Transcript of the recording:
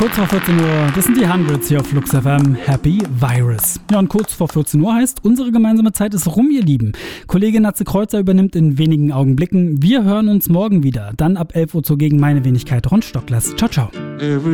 Kurz vor 14 Uhr, das sind die Hundreds hier auf Flux FM, Happy Virus. Ja, und kurz vor 14 Uhr heißt, unsere gemeinsame Zeit ist rum, ihr Lieben. Kollegin Natze Kreuzer übernimmt in wenigen Augenblicken. Wir hören uns morgen wieder, dann ab 11 Uhr zugegen meine Wenigkeit Ron Stocklers. Ciao, ciao.